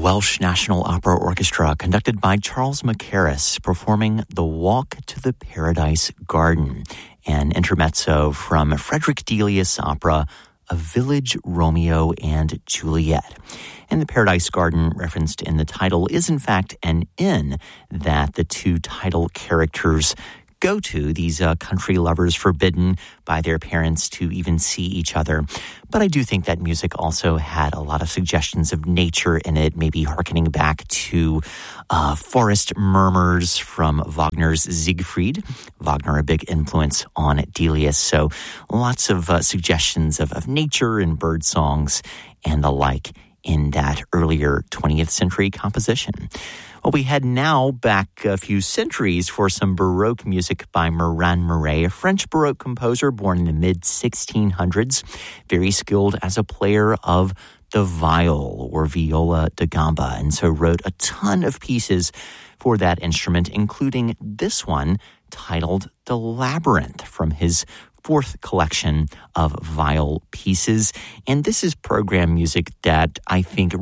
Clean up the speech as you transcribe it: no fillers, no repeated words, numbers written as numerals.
Welsh National Opera Orchestra, conducted by Charles Mackerras, performing The Walk to the Paradise Garden, an intermezzo from Frederick Delius' opera, A Village Romeo and Juliet. And the Paradise Garden referenced in the title is in fact an inn that the two title characters go to, these country lovers forbidden by their parents to even see each other. But I do think that music also had a lot of suggestions of nature in it, maybe hearkening back to forest murmurs from Wagner's Siegfried. Wagner, a big influence on Delius. So lots of suggestions of nature and bird songs and the like in that earlier 20th century composition. Well, we head now back a few centuries for some Baroque music by Morin Mouret, a French Baroque composer born in the mid-1600s, very skilled as a player of the viol or viola da gamba, and so wrote a ton of pieces for that instrument, including this one titled The Labyrinth from his fourth collection of viol pieces. And this is program music that I think